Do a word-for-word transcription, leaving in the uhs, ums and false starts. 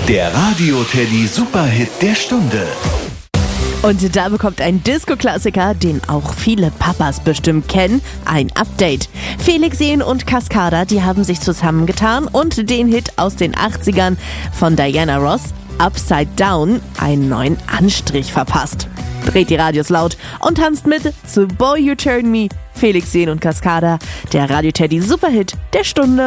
Der Radio Teddy Superhit der Stunde. Und da bekommt ein Disco-Klassiker, den auch viele Papas bestimmt kennen, ein Update. Felix Jähn und Cascada, die haben sich zusammengetan und den Hit aus den achtzigern von Diana Ross, Upside Down, einen neuen Anstrich verpasst. Dreht die Radios laut und tanzt mit zu Boy You Turn Me. Felix Jähn und Cascada, der Radio Teddy Superhit der Stunde.